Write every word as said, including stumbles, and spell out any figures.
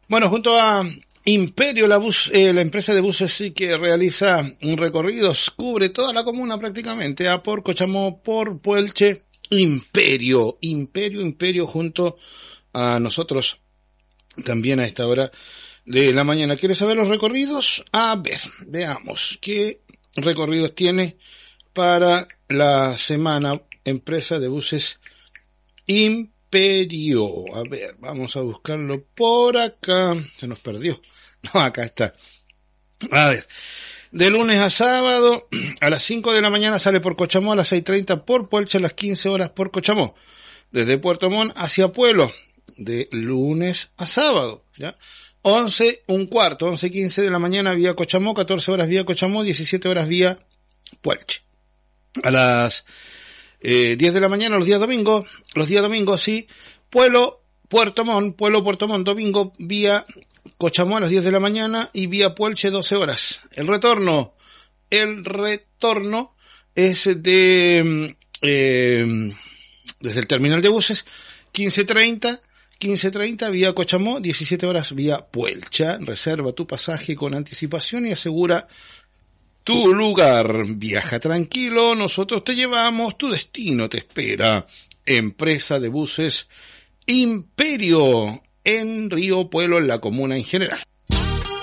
Bueno, junto a Imperio, la bus, eh, la empresa de buses sí que realiza recorridos, cubre toda la comuna prácticamente, a por Cochamó, por Puelche, Imperio, Imperio, Imperio junto a nosotros también a esta hora de la mañana. ¿Quieres saber los recorridos? A ver, veamos qué recorridos tiene para la semana empresa de buses Imperio. A ver, vamos a buscarlo por acá. Se nos perdió. No, acá está. A ver, de lunes a sábado a las cinco de la mañana sale por Cochamó, a las seis treinta por Puelche, a las quince horas por Cochamó. Desde Puerto Montt hacia Pueblo, de lunes a sábado, ¿ya? once, un cuarto, once quince de la mañana vía Cochamó, catorce horas vía Cochamó, diecisiete horas vía Puelche. A las eh, diez de la mañana los días domingos, los días domingos sí, Pueblo, Puerto Montt, Pueblo, Puerto Montt, domingo vía Cochamó a las diez de la mañana y vía Puelche doce horas. El retorno, el retorno es de, eh, desde el terminal de buses, quince treinta, quince treinta vía Cochamó, diecisiete horas vía Puelcha. Reserva tu pasaje con anticipación y asegura tu lugar. Viaja tranquilo, nosotros te llevamos, tu destino te espera. Empresa de buses Imperio, en Río Pueblo, en la comuna en general.